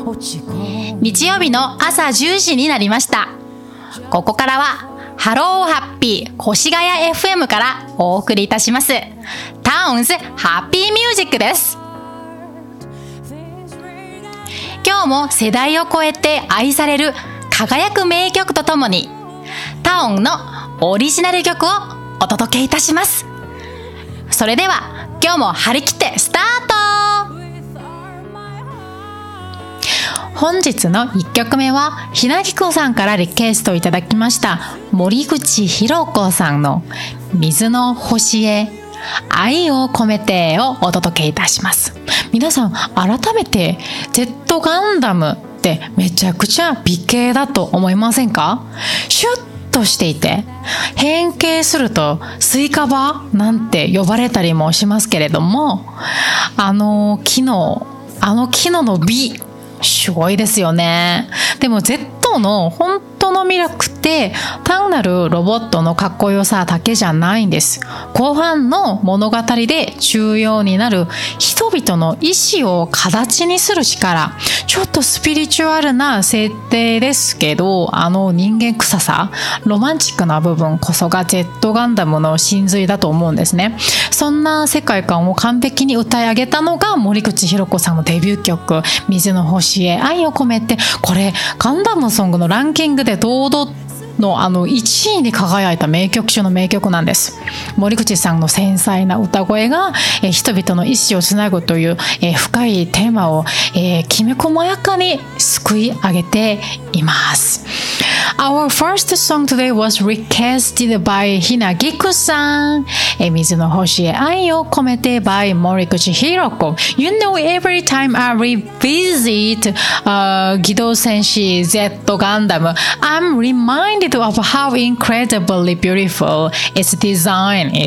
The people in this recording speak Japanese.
日曜日の朝10時になりました。ここからはハローハッピー越谷 FM からお送りいたしますタウンズハッピーミュージックです。今日も世代を超えて愛される輝く名曲とともにタウンのオリジナル曲をお届けいたします。それでは今日も張り切ってスタート。本日の1曲目はひなぎこさんからリクエストをいただきました森口博子さんの水の星へ愛を込めてをお届けいたします。皆さん改めて Z ガンダムってめちゃくちゃ美形だと思いませんか？シュッとしていて変形するとスイカバなんて呼ばれたりもしますけれども、あの機能の美すごいですよね。でも Z の本当の魅力って単なるロボットのかっこよさだけじゃないんです。後半の物語で重要になる人々の意志を形にする力、ちょっとスピリチュアルな設定ですけど、人間臭さ、ロマンチックな部分こそが Z ガンダムの真髄だと思うんですね。そんな世界観を完璧に歌い上げたのが森口博子さんのデビュー曲水の星へ愛を込めて。これガンダムソングのランキングで堂々の1位に輝いた名曲中の名曲なんです。森口さんの繊細な歌声が人々の意志をつなぐという深いテーマをきめ細やかにすくい上げています。Our first song today was requested by ひなぎこさん。水の星へ愛を込めて by 森口博子。You know, every time I revisit 機動戦士 Z ガンダム I'm reminded of how incredibly beautiful its design is.